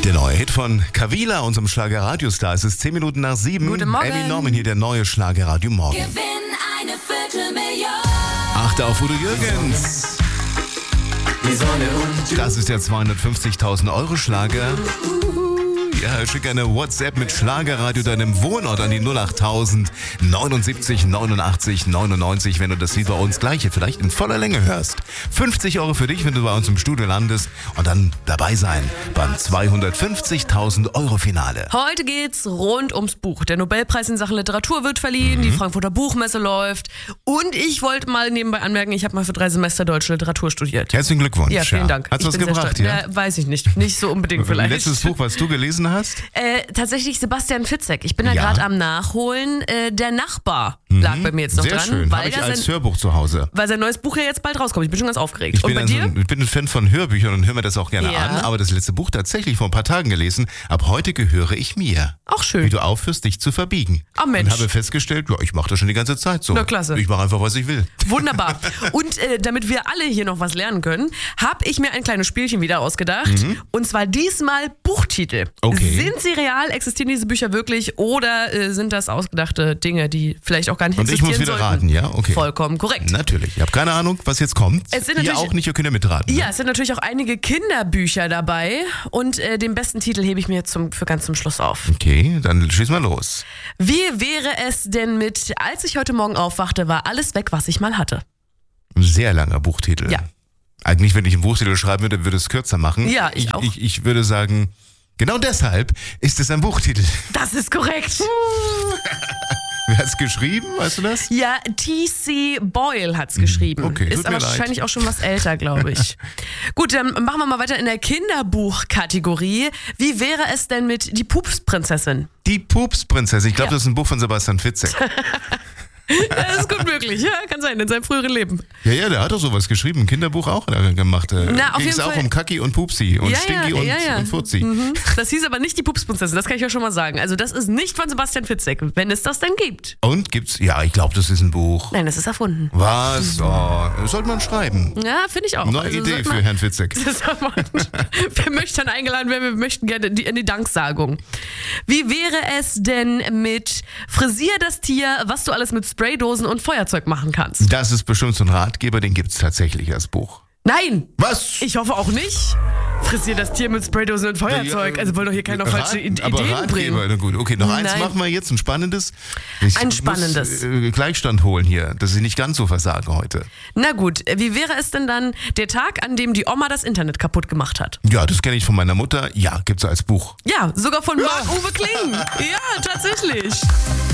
Der neue Hit von Kavila, unserem Schlager-Radiostar. Es ist 10 Minuten nach 7. Guten Morgen. Abby Norman hier, der neue Schlager-Radio Morgen. Gewinn eine Viertelmillion. Achte auf Udo Jürgens. Die Sonne und Das ist der 250.000 Euro Schlager. Ja, schick eine WhatsApp mit Schlagerradio deinem Wohnort an die 08000 79 89 99, wenn du das Lied bei uns gleich hier vielleicht in voller Länge hörst. 50 Euro für dich, wenn du bei uns im Studio landest und dann dabei sein beim 250.000 Euro Finale. Heute geht's rund ums Buch. Der Nobelpreis in Sachen Literatur wird verliehen, die Frankfurter Buchmesse läuft und ich wollte mal nebenbei anmerken, ich habe mal für 3 Semester deutsche Literatur studiert. Herzlichen Glückwunsch. Ja, vielen Dank. Hat's Ich was bin sehr gebracht, stolz. ja? Weiß ich nicht. Nicht so unbedingt vielleicht. Letztes Buch, was du gelesen hast? Tatsächlich Sebastian Fitzek. Ich bin ja Ja. gerade am Nachholen. Der Nachbar lag bei mir jetzt noch Sehr dran. schön. Habe Weil, ich ja als sein, Hörbuch zu Hause. weil sein neues Buch ja jetzt bald rauskommt. Ich bin schon ganz aufgeregt. Ich Und bin, bei dir? ich bin ein Fan von Hörbüchern und höre mir das auch gerne Ja. an, aber das letzte Buch tatsächlich vor ein paar Tagen gelesen. Ab heute gehöre ich mir. Auch schön. Wie du aufhörst, dich zu verbiegen. Ah, Mensch. Und habe festgestellt, ja, ich mache das schon die ganze Zeit so. Na, klasse. Ich mache einfach, was ich will. Wunderbar. Und damit wir alle hier noch was lernen können, habe ich mir ein kleines Spielchen wieder ausgedacht. Und zwar diesmal Buchtitel. Okay. Sind sie real? Existieren diese Bücher wirklich? Oder sind das ausgedachte Dinge, die vielleicht auch gar nicht Und ich existieren muss wieder sollten? raten, ja? Okay. Vollkommen korrekt. Natürlich. Ich habe keine Ahnung, was jetzt kommt. Es sind Ihr natürlich- auch nicht, ihr könnt ja mitraten. Ja, es sind natürlich auch einige Kinderbücher dabei. Und den besten Titel hebe ich mir jetzt für ganz zum Schluss auf. Okay, dann schieß mal los. Wie wäre es denn mit, als ich heute Morgen aufwachte, war alles weg, was ich mal hatte? Ein sehr langer Buchtitel. Ja. Eigentlich, wenn ich einen Buchtitel schreiben würde, würde es kürzer machen. Ja, ich auch. Ich würde sagen, genau deshalb ist es ein Buchtitel. Das ist korrekt. Wer hat es geschrieben? Weißt du das? Ja, T.C. Boyle hat's geschrieben. Okay, tut ist aber mir leid. wahrscheinlich auch schon was älter, glaube ich. Gut, dann machen wir mal weiter in der Kinderbuchkategorie. Wie wäre es denn mit Die Pupsprinzessin? Die Pupsprinzessin. Ich glaube, Ja. das ist ein Buch von Sebastian Fitzek. Das ist gut möglich, ja, kann sein, in seinem früheren Leben. Ja, der hat doch sowas geschrieben. Ein Kinderbuch auch gemacht. Na, auf Ging's jeden auch Fall- um Kaki und Pupsi und Stinky und Furzi. Mhm. Das hieß aber nicht Die Pupsprinzessin, das kann ich ja schon mal sagen. Also das ist nicht von Sebastian Fitzek, wenn es das denn gibt. Und gibt's, ja, ich glaube, das ist ein Buch. Nein, das ist erfunden. Was? Oh, das sollte man schreiben. Ja, finde ich auch. Neue Also Idee sollte für man- Herrn Fitzek. Wer möchte dann eingeladen werden? Wir möchten gerne in die Danksagung. Wie wäre es denn mit Frisier das Tier, was du alles mit Spraydosen und Feuerzeug machen kannst? Das ist bestimmt so ein Ratgeber, den gibt's tatsächlich als Buch. Nein! Was? Ich hoffe auch nicht. Frisier das Tier mit Spraydosen und Feuerzeug. Also wollen doch hier keiner falsche Aber Ideen Ratgeber, bringen. na gut. Okay, noch eins Nein. machen wir jetzt, ein spannendes. Ein spannendes. Muss, Gleichstand holen hier, dass ich nicht ganz so versage heute. Na gut, wie wäre es denn dann der Tag, an dem die Oma das Internet kaputt gemacht hat? Ja, das kenne ich von meiner Mutter. Ja, gibt's als Buch. Ja, sogar von Marc-Uwe Kling. Ja, tatsächlich.